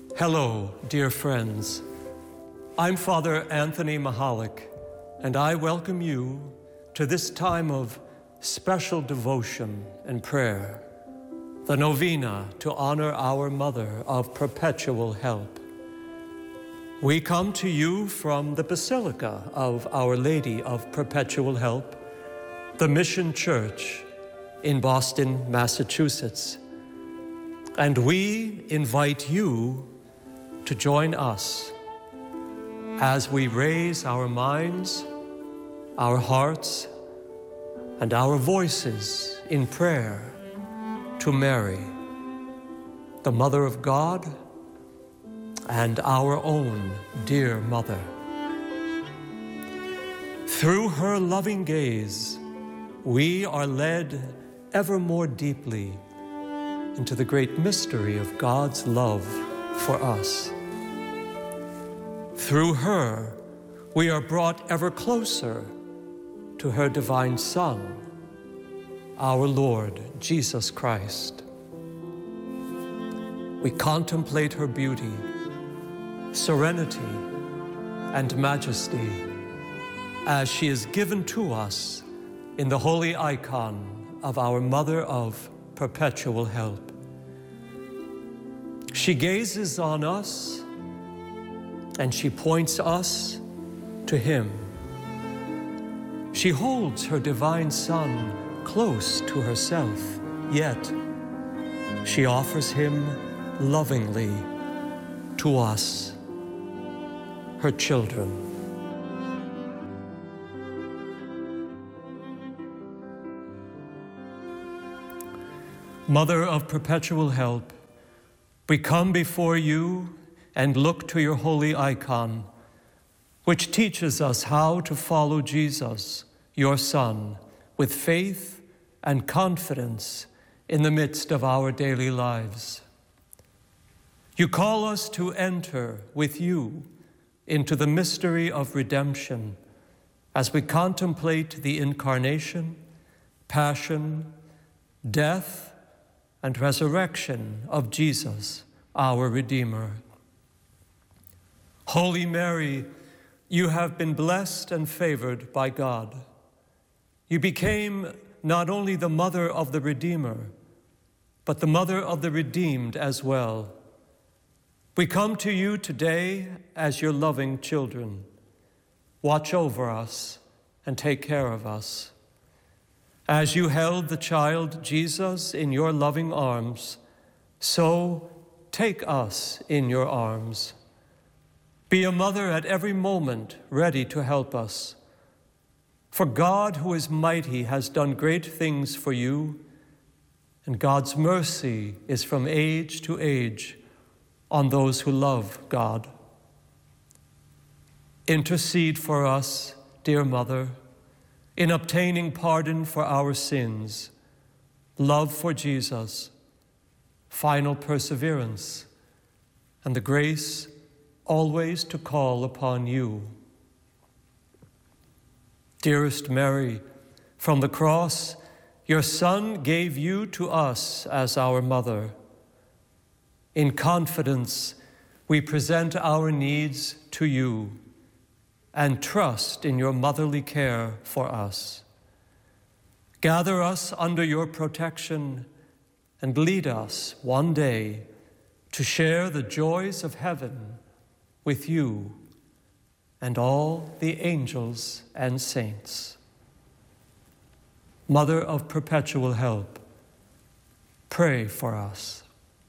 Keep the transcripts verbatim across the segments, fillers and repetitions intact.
Hello, dear friends. I'm Father Anthony Mahalik, and I welcome you to this time of special devotion and prayer, the novena to honor our Mother of Perpetual Help. We come to you from the Basilica of Our Lady of Perpetual Help, the Mission Church in Boston, Massachusetts. And we invite you to join us as we raise our minds, our hearts, and our voices in prayer to Mary, the Mother of God and our own dear Mother. Through her loving gaze, we are led ever more deeply into the great mystery of God's love for us. Through her, we are brought ever closer to her divine Son, our Lord Jesus Christ. We contemplate her beauty, serenity, and majesty as she is given to us in the holy icon of our Mother of Perpetual Help. She gazes on us and she points us to Him. She holds her divine Son close to herself, yet she offers Him lovingly to us, her children. Mother of Perpetual Help, we come before you and look to your holy icon, which teaches us how to follow Jesus, your Son, with faith and confidence in the midst of our daily lives. You call us to enter with you into the mystery of redemption as we contemplate the incarnation, passion, death, and resurrection of Jesus, our Redeemer. Holy Mary, you have been blessed and favored by God. You became not only the mother of the Redeemer, but the mother of the redeemed as well. We come to you today as your loving children. Watch over us and take care of us. As you held the child Jesus in your loving arms, so take us in your arms. Be a mother at every moment, ready to help us. For God, who is mighty, has done great things for you, and God's mercy is from age to age on those who love God. Intercede for us, dear Mother, in obtaining pardon for our sins, love for Jesus, final perseverance, and the grace always to call upon you. Dearest Mary, from the cross, your Son gave you to us as our mother. In confidence, we present our needs to you and trust in your motherly care for us. Gather us under your protection and lead us one day to share the joys of heaven with you and all the angels and saints. Mother of Perpetual Help, pray for us.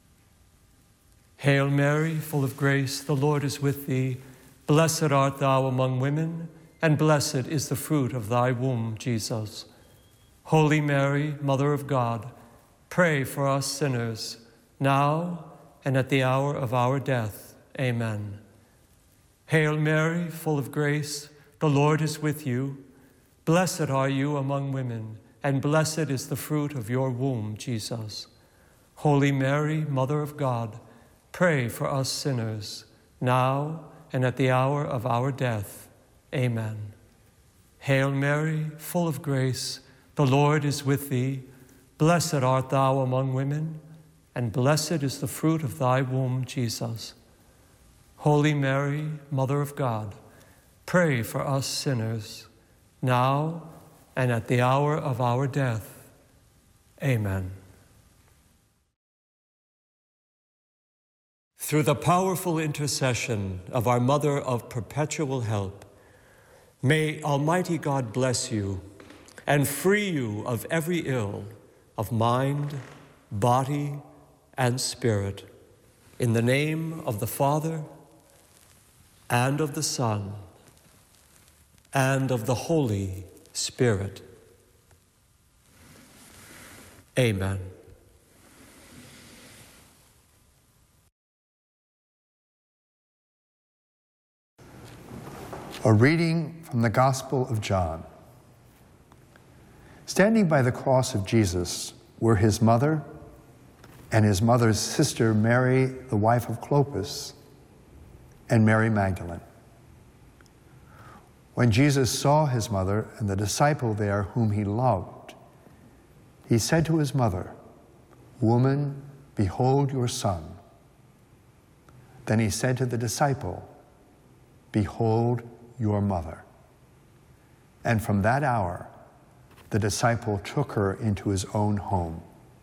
Hail Mary, full of grace, the Lord is with thee. Blessed art thou among women, and blessed is the fruit of thy womb, Jesus. Holy Mary, Mother of God, pray for us sinners, now and at the hour of our death. Amen. Hail Mary, full of grace, the Lord is with you. Blessed are you among women, and blessed is the fruit of your womb, Jesus. Holy Mary, Mother of God, pray for us sinners, now and at the hour of our death. Amen. Hail Mary, full of grace, the Lord is with thee. Blessed art thou among women, and blessed is the fruit of thy womb, Jesus. Holy Mary, Mother of God, pray for us sinners, now and at the hour of our death. Amen. Through the powerful intercession of our Mother of Perpetual Help, may Almighty God bless you and free you of every ill of mind, body, and spirit. In the name of the Father, and of the Son, and of the Holy Spirit. Amen. A reading from the Gospel of John. Standing by the cross of Jesus were his mother and his mother's sister Mary, the wife of Clopas, and Mary Magdalene. When Jesus saw his mother and the disciple there whom he loved, he said to his mother, "Woman, behold your son." Then he said to the disciple, "Behold your mother." And from that hour, the disciple took her into his own home.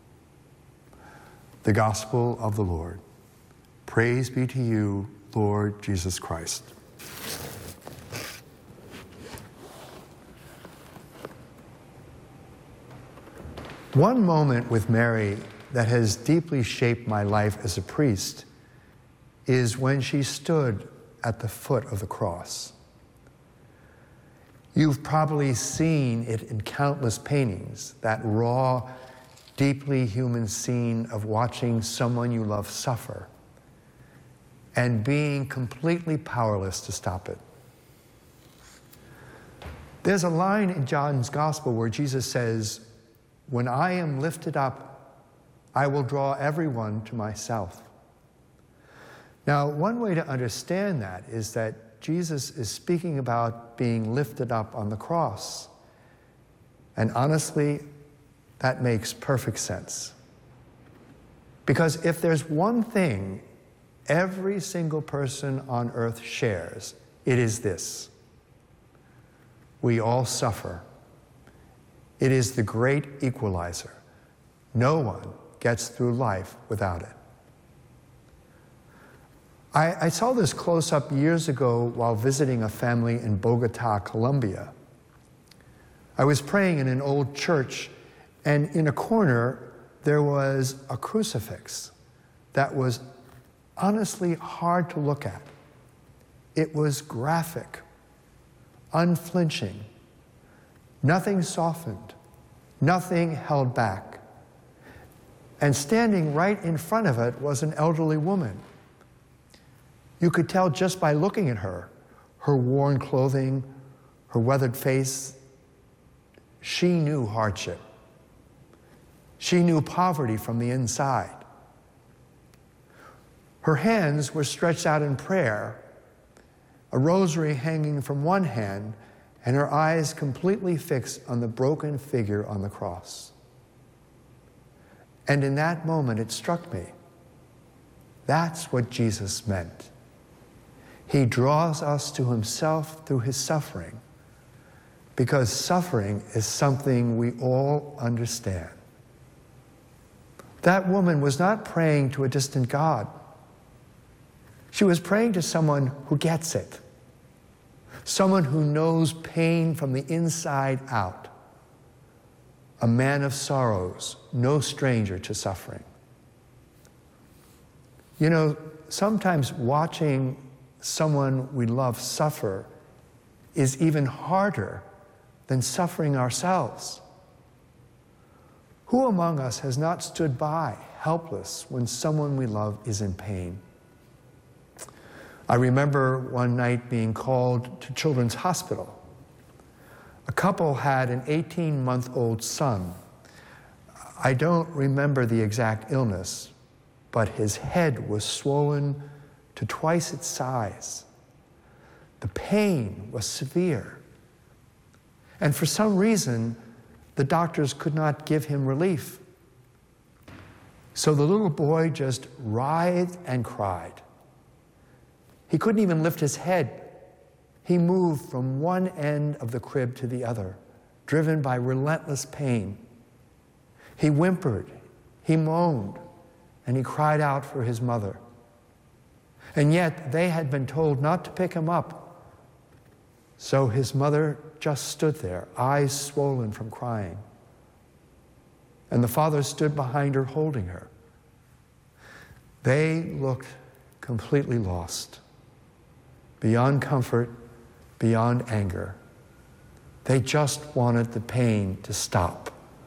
The Gospel of the Lord. Praise be to you, Lord Jesus Christ. One moment with Mary that has deeply shaped my life as a priest is when she stood at the foot of the cross. You've probably seen it in countless paintings, that raw, deeply human scene of watching someone you love suffer and being completely powerless to stop it. There's a line in John's Gospel where Jesus says, "When I am lifted up, I will draw everyone to myself." Now, one way to understand that is that Jesus is speaking about being lifted up on the cross. And honestly, that makes perfect sense. Because if there's one thing every single person on earth shares, it is this: we all suffer. It is the great equalizer. No one gets through life without it. I, I saw this close up years ago while visiting a family in Bogota, Colombia. I was praying in an old church, and in a corner there was a crucifix that was honestly hard to look at. It was graphic, unflinching, nothing softened, nothing held back. And standing right in front of it was an elderly woman. You could tell just by looking at her, her worn clothing, her weathered face, she knew hardship. She knew poverty from the inside. Her hands were stretched out in prayer, a rosary hanging from one hand, and her eyes completely fixed on the broken figure on the cross. And in that moment, it struck me. That's what Jesus meant. He draws us to himself through his suffering, because suffering is something we all understand. That woman was not praying to a distant God. She was praying to someone who gets it, someone who knows pain from the inside out, a man of sorrows, no stranger to suffering. You know, sometimes watching someone we love suffer is even harder than suffering ourselves. Who among us has not stood by, helpless, when someone we love is in pain? I remember one night being called to Children's Hospital. A couple had an eighteen-month-old son. I don't remember the exact illness, but his head was swollen to twice its size. The pain was severe. And for some reason, the doctors could not give him relief. So the little boy just writhed and cried. He couldn't even lift his head. He moved from one end of the crib to the other, driven by relentless pain. He whimpered, he moaned, and he cried out for his mother. And yet they had been told not to pick him up. So his mother just stood there, eyes swollen from crying. And the father stood behind her, holding her. They looked completely lost, beyond comfort, beyond anger. They just wanted the pain to stop.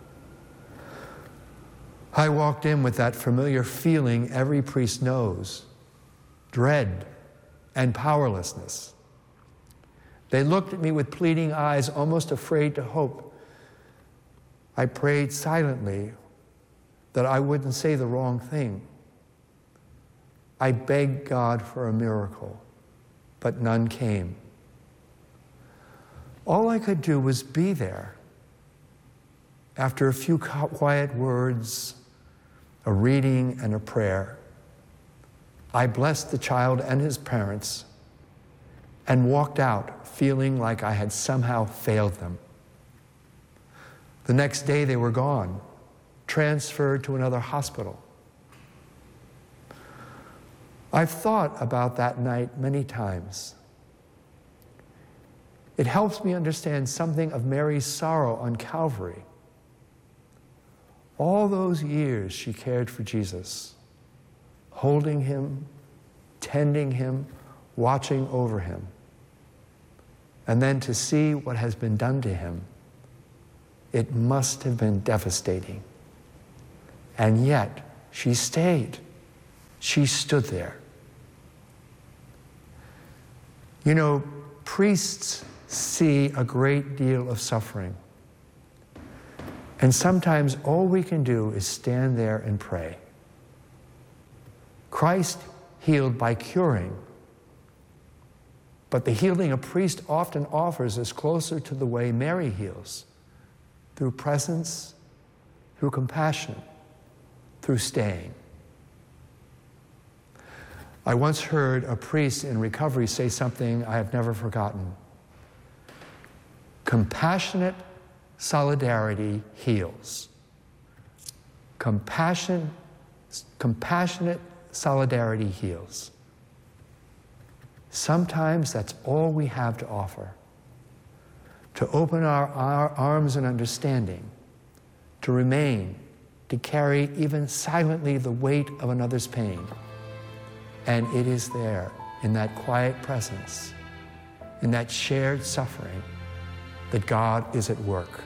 I walked in with that familiar feeling every priest knows, dread and powerlessness. They looked at me with pleading eyes, almost afraid to hope. I prayed silently that I wouldn't say the wrong thing. I begged God for a miracle, but none came. All I could do was be there. After a few quiet words, a reading, and a prayer, I blessed the child and his parents and walked out feeling like I had somehow failed them. The next day they were gone, transferred to another hospital. I've thought about that night many times. It helps me understand something of Mary's sorrow on Calvary. All those years she cared for Jesus, holding him, tending him, watching over him. And then to see what has been done to him, it must have been devastating. And yet, she stayed. She stood there. You know, priests see a great deal of suffering. And sometimes all we can do is stand there and pray. Christ healed by curing. But the healing a priest often offers is closer to the way Mary heals, through presence, through compassion, through staying. I once heard a priest in recovery say something I have never forgotten. Compassionate solidarity heals. Compassion, compassionate solidarity heals. Sometimes that's all we have to offer. To open our, our arms and understanding, to remain, to carry even silently the weight of another's pain. And it is there, in that quiet presence, in that shared suffering, that God is at work,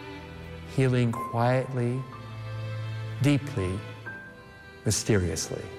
healing quietly, deeply, mysteriously.